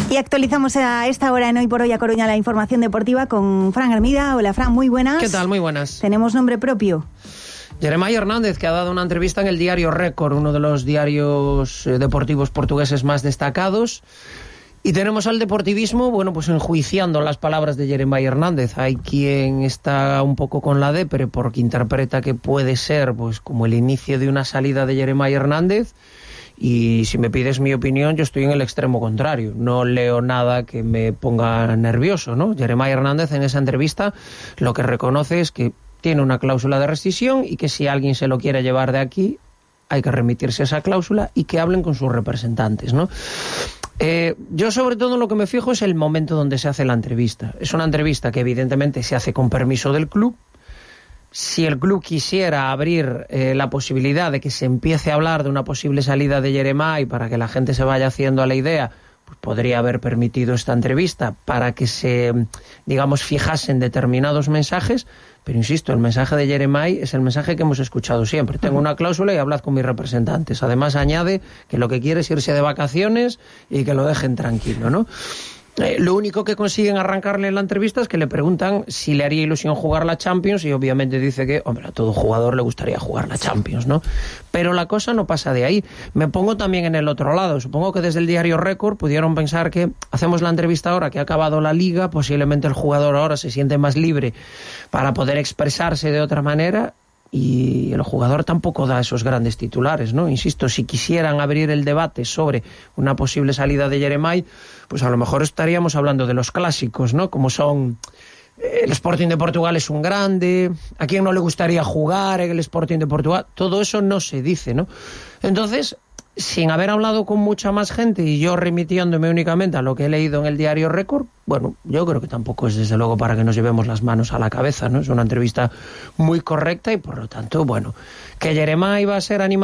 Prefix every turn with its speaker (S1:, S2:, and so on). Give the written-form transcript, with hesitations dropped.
S1: Y actualizamos a esta hora en Hoy por Hoy a Coruña la información deportiva con Fran Hermida. Hola Fran, muy buenas.
S2: ¿Qué tal? Muy buenas.
S1: Tenemos nombre propio.
S2: Jeremai Hernández, que ha dado una entrevista en el diario Récord, uno de los diarios deportivos portugueses más destacados. Y tenemos al deportivismo, bueno, pues enjuiciando las palabras de Jeremai Hernández. Hay quien está un poco con la depre porque interpreta que puede ser pues como el inicio de una salida de Jeremai Hernández. Y si me pides mi opinión, yo estoy en el extremo contrario. No leo nada que me ponga nervioso, ¿no? Jeremai Hernández en esa entrevista lo que reconoce es que tiene una cláusula de rescisión y que si alguien se lo quiere llevar de aquí, hay que remitirse a esa cláusula y que hablen con sus representantes, ¿no? Yo sobre todo lo que me fijo es el momento donde se hace la entrevista. Es una entrevista que evidentemente se hace con permiso del club. Si el club quisiera abrir la posibilidad de que se empiece a hablar de una posible salida de Jeremai para que la gente se vaya haciendo a la idea, pues podría haber permitido esta entrevista para que se, digamos, fijasen determinados mensajes. Pero insisto, el mensaje de Jeremai es el mensaje que hemos escuchado siempre. Tengo una cláusula y hablad con mis representantes. Además añade que lo que quiere es irse de vacaciones y que lo dejen tranquilo, ¿no? Lo único que consiguen arrancarle en la entrevista es que le preguntan si le haría ilusión jugar la Champions y obviamente dice que, hombre, a todo jugador le gustaría jugar la Champions, ¿no? Pero la cosa no pasa de ahí. Me pongo también en el otro lado. Supongo que desde el diario Récord pudieron pensar que hacemos la entrevista ahora que ha acabado la Liga, posiblemente el jugador ahora se siente más libre para poder expresarse de otra manera. Y el jugador tampoco da esos grandes titulares, ¿no? Insisto, si quisieran abrir el debate sobre una posible salida de Jeremai, pues a lo mejor estaríamos hablando de los clásicos, ¿no? Como son el Sporting de Portugal es un grande, a quién no le gustaría jugar en el Sporting de Portugal, todo eso no se dice, ¿no? Entonces, sin haber hablado con mucha más gente y yo remitiéndome únicamente a lo que he leído en el diario Récord, bueno, yo creo que tampoco es desde luego para que nos llevemos las manos a la cabeza, ¿no? Es una entrevista muy correcta y por lo tanto, bueno, que Jeremai va a ser animado